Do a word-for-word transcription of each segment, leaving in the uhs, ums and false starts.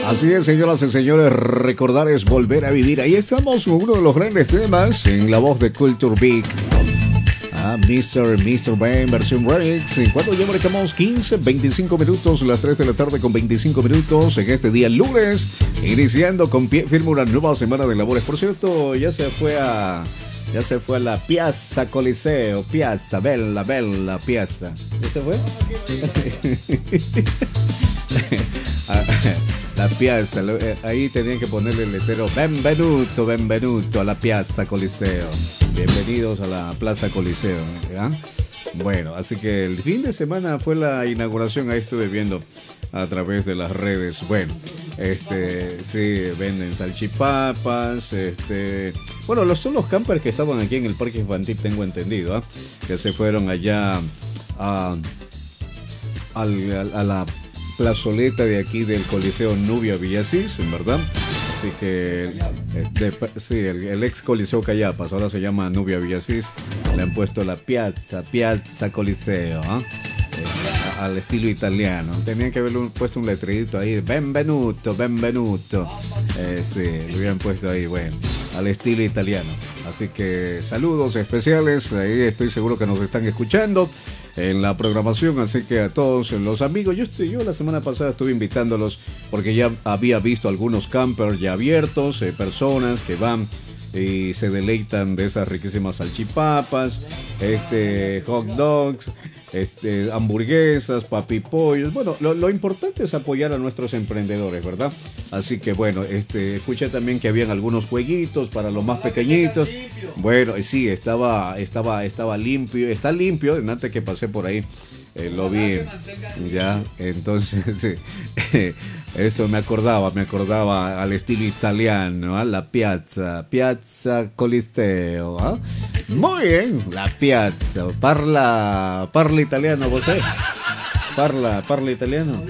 Así es, señoras y señores, recordar es volver a vivir. Ahí estamos con uno de los grandes temas en la voz de Culture Big. Ah, mister mister Bane, versión remix. En cuanto ya marcamos quince, veinticinco minutos, las tres de la tarde con veinticinco minutos en este día lunes, iniciando con pie firme una nueva semana de labores. Por cierto, ya se fue a... Ya se fue a la Piazza Coliseo, Piazza, bella, bella Piazza. ¿Ya se fue? La Piazza, ahí tenían que ponerle el letrero Benvenuto, benvenuto a la Piazza Coliseo. Bienvenidos a la Plaza Coliseo, ¿ya? Bueno, así que el fin de semana fue la inauguración, ahí estuve viendo a través de las redes. Bueno, este, sí, venden salchipapas, este, bueno, los son los campers que estaban aquí en el parque infantil, tengo entendido, ¿eh? Que se fueron allá a, a, a la plazoleta de aquí del Coliseo Nubia Villasís, ¿verdad? Así que de, sí, el, el ex Coliseo Cayapas, ahora se llama Nubia Villasís, le han puesto la Piazza, Piazza Coliseo, ¿eh? Eh, al estilo italiano. Tenían que haberle puesto un letrerito ahí, benvenuto, benvenuto. Eh, sí, lo hubieran puesto ahí, bueno, al estilo italiano. Así que saludos especiales, ahí estoy seguro que nos están escuchando en la programación, así que a todos los amigos, yo, estoy, yo la semana pasada estuve invitándolos porque ya había visto algunos campers ya abiertos, eh, personas que van y se deleitan de esas riquísimas salchipapas, este, hot dogs, este, hamburguesas, papipollos. Bueno, lo, lo importante es apoyar a nuestros emprendedores, ¿verdad? Así que bueno, este, escuché también que habían algunos jueguitos para los más pequeñitos. Bueno, sí, estaba, estaba, estaba limpio, está limpio, antes que pasé por ahí. Eh, lo vi, ya, entonces eh, eso me acordaba, me acordaba al estilo italiano, ¿eh? La piazza, Piazza Coliseo, ¿eh? Muy bien, la piazza, parla, parla italiano, ¿vos sabés? Parla, parla italiano.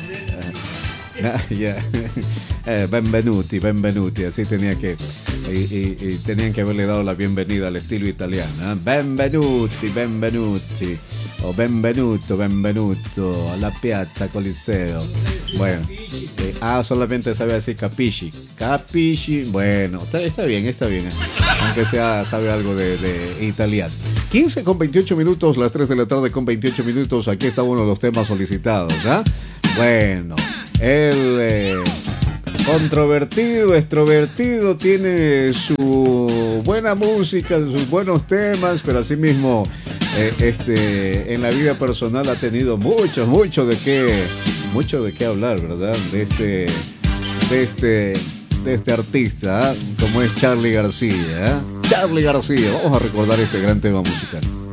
Ah, ya. Eh, benvenuti, benvenuti, así tenía que y, y, y tenían que haberle dado la bienvenida al estilo italiano, ¿eh? Benvenuti, benvenuti o benvenuto, benvenuto a la Piazza Coliseo. Bueno, eh, ah, solamente sabe decir capisci, capisci, bueno, está, está bien, está bien, ¿eh? Aunque sea sabe algo de, de italiano. quince con veintiocho minutos, las tres de la tarde con veintiocho minutos, aquí está uno de los temas solicitados, ¿ah? ¿eh? Bueno, el eh, controvertido, extrovertido, tiene su buena música, sus buenos temas, pero asimismo eh, este, en la vida personal ha tenido mucho, mucho de qué, mucho de qué hablar, ¿verdad? De este, de este, de este artista, ¿eh? Como es Charly García, ¿eh? Charly García, vamos a recordar este gran tema musical.